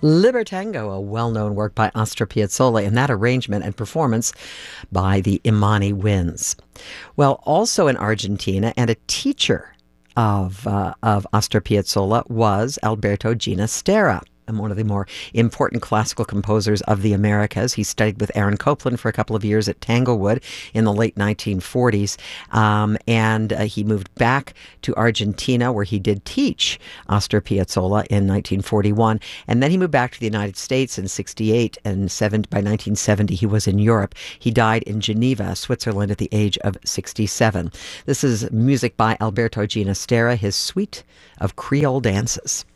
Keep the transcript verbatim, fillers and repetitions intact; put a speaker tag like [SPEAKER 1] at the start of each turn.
[SPEAKER 1] Libertango, a well-known work by Astor Piazzolla, in that arrangement and performance by the Imani Winds. Well, also in Argentina, and a teacher of uh, of Astor Piazzolla was Alberto Ginastera, and one of the more important classical composers of the Americas. He studied with Aaron Copland for a couple of years at Tanglewood in the late nineteen forties, um, and uh, he moved back to Argentina, where he did teach Astor Piazzolla in nineteen forty-one, and then he moved back to the United States in sixty-eight, and seven, by nineteen seventy he was in Europe. He died in Geneva, Switzerland, at the age of sixty-seven. This is music by Alberto Ginastera, his Suite of Creole Dances.